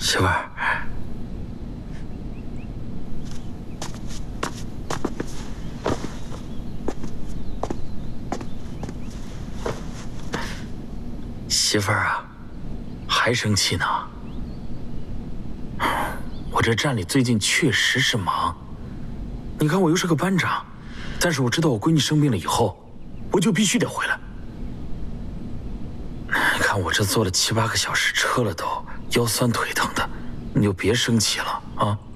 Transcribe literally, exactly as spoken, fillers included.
媳妇儿，媳妇儿啊，还生气呢？我这站里最近确实是忙，你看我又是个班长，但是我知道我闺女生病了以后，我就必须得回来。你看我这坐了七八个小时车了都，腰酸腿疼的，你就别生气了啊。